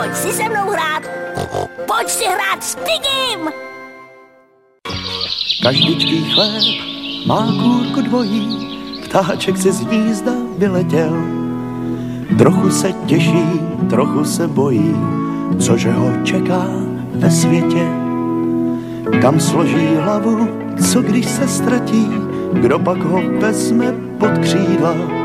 Pojď si se mnou hrát. Pojď si hrát s Pigim. Každičký chléb má kůrku dvojí, ptáček se z hnízda vyletěl. Trochu se těší, trochu se bojí, cože ho čeká ve světě. Kam složí hlavu, co když se ztratí, kdo pak ho vezme pod křídla.